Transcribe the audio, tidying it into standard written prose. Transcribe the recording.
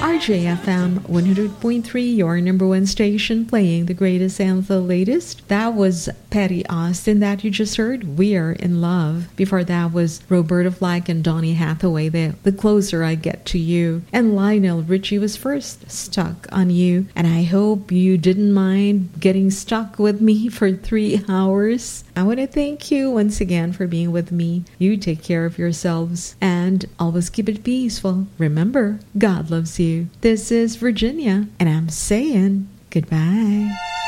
RJFM 100.3, your number one station, playing the greatest and the latest. That was Patty Austin that you just heard, We're in Love. Before that was Roberta Flack and Donny Hathaway, The Closer I Get to You. And Lionel Richie was first, Stuck on You. And I hope you didn't mind getting stuck with me for 3 hours. I want to thank you once again for being with me. You take care of yourselves and always keep it peaceful. Remember, God loves you. This is Virginia, and I'm saying goodbye.